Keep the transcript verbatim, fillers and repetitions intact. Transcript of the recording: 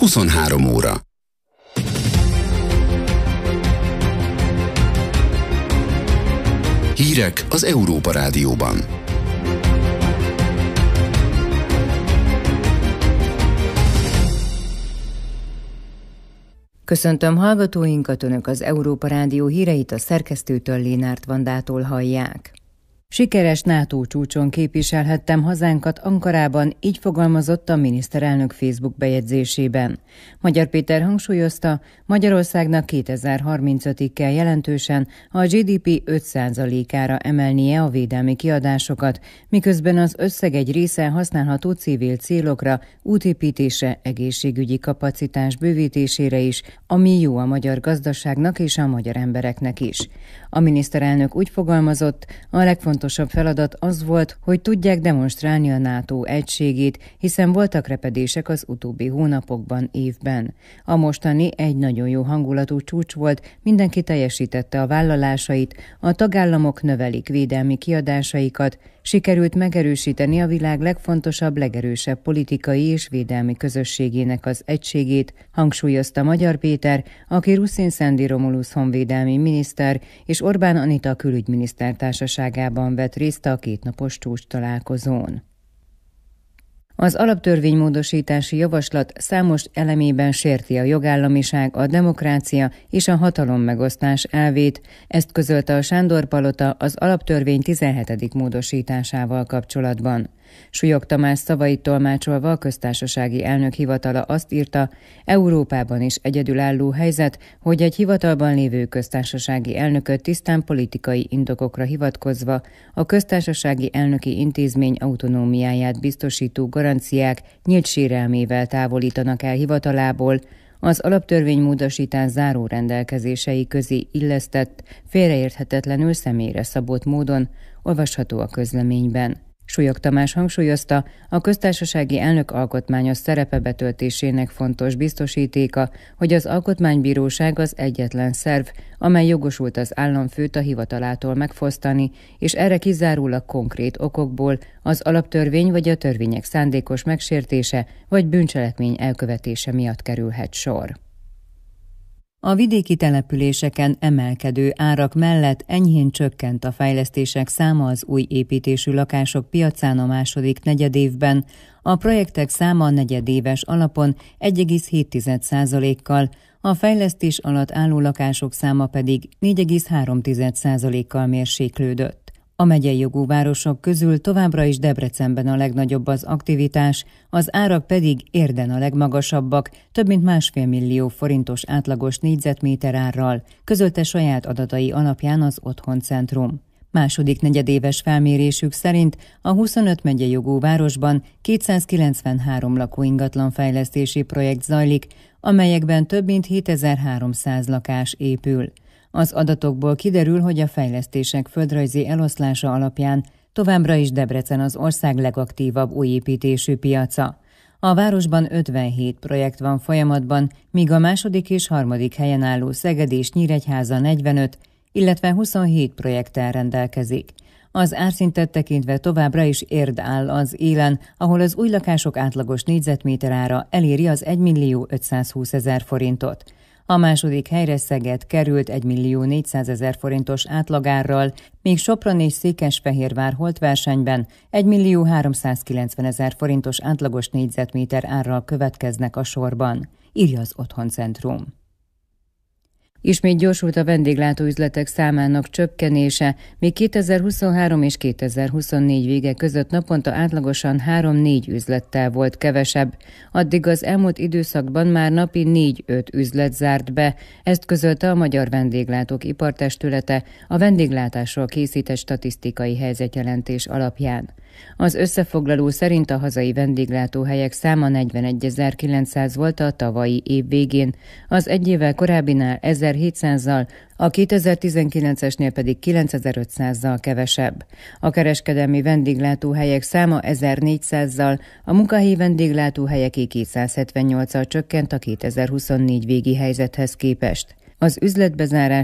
huszonhárom óra. Hírek az Európa Rádióban. Köszöntöm hallgatóinkat, Önök az Európa Rádió híreit a szerkesztőtől, Lénárt Vandától hallják. Sikeres NATO csúcson képviselhettem hazánkat Ankarában, így fogalmazott a miniszterelnök Facebook bejegyzésében. Magyar Péter hangsúlyozta, Magyarországnak kétezer-harmincötig kell jelentősen a gé dé pé öt százalékára emelnie a védelmi kiadásokat, miközben az összeg egy része használható civil célokra, útépítésre, egészségügyi kapacitás bővítésére is, ami jó a magyar gazdaságnak és a magyar embereknek is. A miniszterelnök úgy fogalmazott, a legfontosabb feladat az volt, hogy tudják demonstrálni a NATO egységét, hiszen voltak repedések az utóbbi hónapokban, évben. A mostani egy nagyon jó hangulatú csúcs volt, mindenki teljesítette a vállalásait, a tagállamok növelik védelmi kiadásaikat, sikerült megerősíteni a világ legfontosabb, legerősebb politikai és védelmi közösségének az egységét, hangsúlyozta Magyar Péter, aki Ruszin Szendi Romulusz honvédelmi miniszter és Orbán Anita külügyminiszter társaságában vett részt a kétnapos csúcs találkozón. Az alaptörvénymódosítási javaslat számos elemében sérti a jogállamiság, a demokrácia és a hatalommegosztás elvét, ezt közölte a Sándor-palota az alaptörvény tizenhetedik módosításával kapcsolatban. Súlyog Tamás szavait tolmácsolva a köztársasági elnök hivatala azt írta, Európában is egyedülálló helyzet, hogy egy hivatalban lévő köztársasági elnököt tisztán politikai indokokra hivatkozva a köztársasági elnöki intézmény autonómiáját biztosító garanciák nyílt sérelmével távolítanak el hivatalából, az alaptörvénymódosítás záró rendelkezései közé illesztett, félreérthetetlenül személyre szabott módon, olvasható a közleményben. Súlyog Tamás hangsúlyozta, a köztársasági elnök alkotmányos szerepe betöltésének fontos biztosítéka, hogy az alkotmánybíróság az egyetlen szerv, amely jogosult az államfőt a hivatalától megfosztani, és erre kizárólag konkrét okokból az alaptörvény vagy a törvények szándékos megsértése vagy bűncselekmény elkövetése miatt kerülhet sor. A vidéki településeken emelkedő árak mellett enyhén csökkent a fejlesztések száma az új építésű lakások piacán a második negyedévben, a projektek száma a negyedéves alapon egy egész hét százalékkal, a fejlesztés alatt álló lakások száma pedig négy egész három százalékkal mérséklődött. A megyei jogú városok közül továbbra is Debrecenben a legnagyobb az aktivitás, az árak pedig Érden a legmagasabbak, több mint másfél millió forintos átlagos négyzetméter árral, közölte saját adatai alapján az Otthoncentrum. Második negyedéves felmérésük szerint a huszonöt megyei jogú városban kétszázkilencvenhárom lakóingatlan fejlesztési projekt zajlik, amelyekben több mint hétezer-háromszáz lakás épül. Az adatokból kiderül, hogy a fejlesztések földrajzi eloszlása alapján továbbra is Debrecen az ország legaktívabb újépítésű piaca. A városban ötvenhét projekt van folyamatban, míg a második és harmadik helyen álló Szeged és Nyíregyháza negyvenöt, illetve huszonhét projekttel rendelkezik. Az árszintet tekintve továbbra is Érd áll az élen, ahol az új lakások átlagos négyzetméter ára eléri az egymillió ötszázhúszezer forintot. A második helyre Szeged került egymillió négyszázezer forintos átlagárral, míg Sopron és Székesfehérvár holt versenyben egymillió háromszázkilencvenezer forintos átlagos négyzetméter árral következnek a sorban, írja az Otthoncentrum. Ismét gyorsult a vendéglátóüzletek számának csökkenése, míg kétezer-huszonhárom és kétezer-huszonnégy vége között naponta átlagosan három-négy üzlettel volt kevesebb. Addig az elmúlt időszakban már napi négy-öt üzlet zárt be, ezt közölte a Magyar Vendéglátók Ipartestülete a vendéglátásról készített statisztikai helyzetjelentés alapján. Az összefoglaló szerint a hazai vendéglátóhelyek száma negyvenegyezer-kilencszáz volt a tavalyi év végén, az egy évvel korábbinál ezerhétszázzal, a kétezer-tizenkilencesnél pedig kilencezer-ötszázzal kevesebb. A kereskedelmi vendéglátóhelyek száma ezernégyszázzal, a munkahelyi vendéglátóhelyeké kétszázhetvennyolccal csökkent a kétezer-huszonnégy végi helyzethez képest. Az üzletbezárás